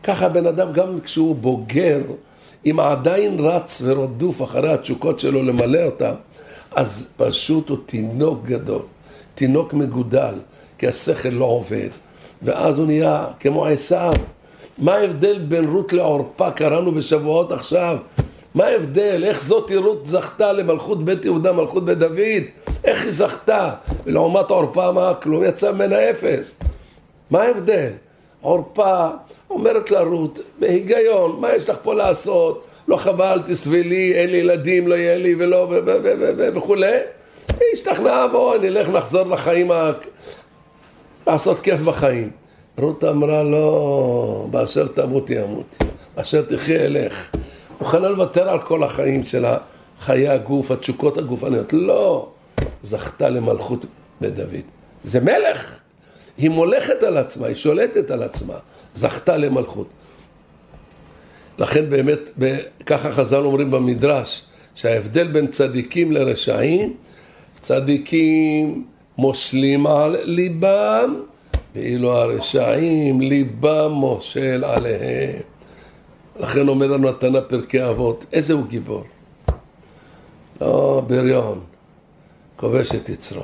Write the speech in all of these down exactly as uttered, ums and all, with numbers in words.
ככה בן אדם גם כשהוא בוגר, אם עדיין רץ ורודוף אחרי התשוקות שלו למלא אותם, אז פשוט הוא תינוק גדול, תינוק מגודל, כי השכל לא עובד. ואז הוא נהיה כמו עשיו. מה ההבדל בין רות לעורפה? קראנו בשבועות עכשיו. מה ההבדל? איך זאת רות זכתה למלכות בית יהודה, מלכות בית דוד? איך היא זכתה? ולעומת עורפה מה? כלום יצא ממנה אפס. מה ההבדל? עורפה אומרת לה רות, בהיגיון, מה יש לך פה לעשות? לא חבל, תסבילי, אין לי ילדים, לא יהיה לי ולא וכו'. היא השתכנעה, בואו נלך נחזור לחיים, לעשות כיף בחיים. רות אמרה לא, באשר תמותי אמותי, באשר תחיה אלך. מוכנה לוותר על כל החיים שלה, חיי הגוף, התשוקות הגופניות. לא, זכתה למלכות בדוד. זה מלך. היא מולכת על עצמה, היא שולטת על עצמה. זכתה למלכות. לכן באמת, ככה חז"ל אומרים במדרש, שההבדל בין צדיקים לרשעים, צדיקים מושלים על ליבם, ואילו הרשעים ליבם מושל עליהם. לכן אומר לנו התנא פרקי אבות, איזה הוא גיבור? לא בריון, כובש את יצרו.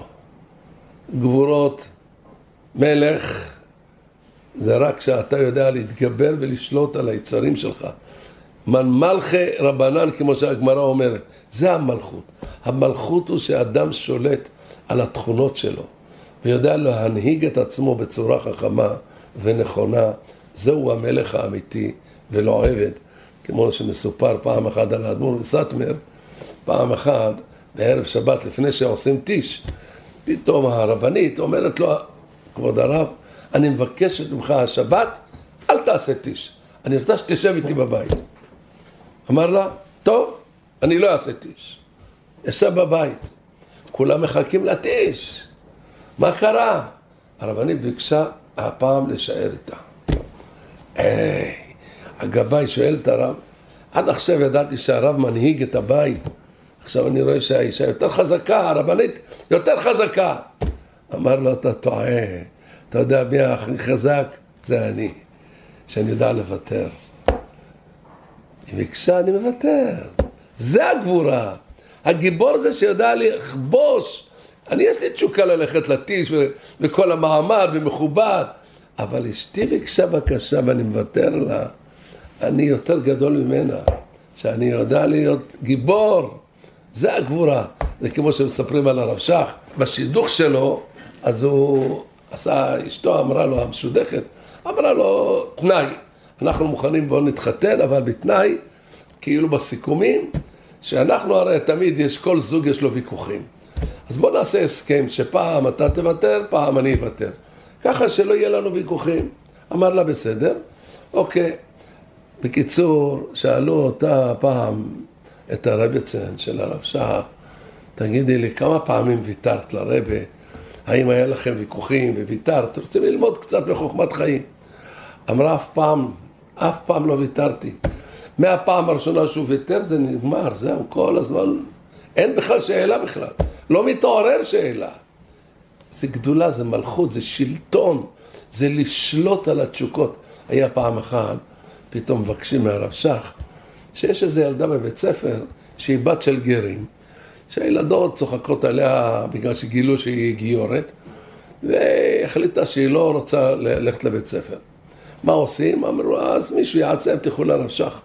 גבורות, מלך, זה רק שאתה יודע להתגבר ולשלוט על היצרים שלך. מן מלכי רבנן, כמו שהגמרא אומרת, זה המלכות. המלכות הוא שאדם שולט על התכונות שלו, ויודע להנהיג את עצמו בצורה חכמה ונכונה. זהו המלך האמיתי ולא עבד. כמו שמסופר פעם אחת על האדמו"ר מסאטמר, פעם אחת בערב שבת לפני שעושים טיש, פתאום הרבנית אומרת לו, כבוד הרב, אני מבקשת ממך השבת, אל תעשה טיש, אני רוצה שתשב איתי בבית. אמר לה, טוב, אני לא אעשה טיש. ישב בבית, כולם מחכים לטיש. מה קרה? הרבנית ביקשה הפעם לשאר איתה. היי, הגבאי שואל את הרב, עד עכשיו ידעתי שהרב מנהיג את הבית, עכשיו אני רואה שהאישה יותר חזקה, הרבנית יותר חזקה. אמר לו, אתה טועה, אתה יודע מי הכי חזק? זה אני, שאני יודע לוותר. היא ביקשה, אני מוותר. זה הגבורה. הגיבור זה שיודע לכבוש. אני יש לי תשוקה ללכת לטיש וכל המעמד ומכובד, אבל אשתי ביקשה בקשה ואני מוותר לה. אני יותר גדול ממנה, שאני יודע להיות גיבור. זה הגבורה. זה כמו שמספרים על הרב שך. בשידוך שלו, אז הוא עשה, אשתו אמרה לו, המשודכת, אמרה לו, תנאי, אנחנו מוכנים בוא נתחתן, אבל בתנאי, כאילו בסיכומים, שאנחנו הרי תמיד יש, כל זוג יש לו ויכוחים. אז בוא נעשה הסכם שפעם אתה תוותר, פעם אני אוותר. ככה שלא יהיה לנו ויכוחים. אמר לה בסדר, אוקיי. בקיצור, שאלו אותה פעם את הרבי צן של הרב שך, תגידי לי כמה פעמים ויתרת לרבי, האם היה לכם ויכוחים וויתרת, רוצים ללמוד קצת בחוכמת חיים. אמרה אף פעם, אף פעם לא ויתרתי. מהפעם הראשונה שהוא ויתר זה נגמר, זהו, כל הזמן, אין בכלל שאלה בכלל, לא מתעורר שאלה. זה גדולה, זה מלכות, זה שלטון, זה לשלוט על התשוקות. היה פעם אחת, פתאום מבקשים מהרב שך, שיש איזו ילדה בבית ספר, שהיא בת של גרים, שהילדות צוחקות עליה בגלל שגילו שהיא גיורת, והחליטה שהיא לא רוצה ללכת לבית ספר. מה עושים? אמרו, אז מישהו יעצם, תלכו לרב שך.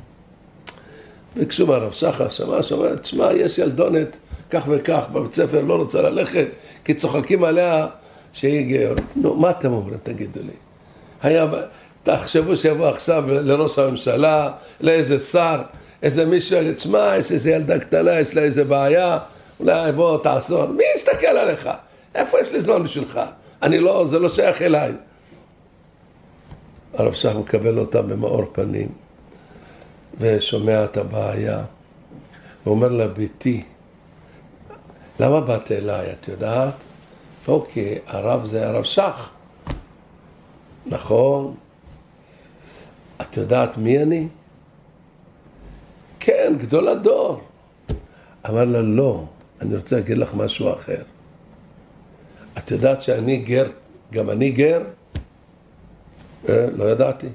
ביקשו מהרב שך, שמע, שמע, תשמע, יש ילדונת, כך וכך, בבית ספר לא רוצה ללכת, כי צוחקים עליה שהיא גיורת. נו, מה אתם אומרים? תגידו לי. היה, תחשבו שיבוא עכשיו לראש הממשלה, לאיזה שר, איזה מישהו, תשמע, יש איזה ילדה קטנה, יש לה איזה בעיה, אולי בוא תעזור. מי יסתכל עליך? איפה יש לי זמן בשבילך? אני לא, זה לא שייך אליי. הרב שך מקבל אותה במאור פנים, ושומע את הבעיה, ואומר לה, ביתי, למה באת אליי? את יודעת? לא, כי הרב זה הרב שך. נכון. את יודעת מי אני? כן, גדול הדור. אמר לה, לא, אני רוצה להגיד לך משהו אחר. את יודעת שאני גר, גם אני גר? אה, לא ידעתי.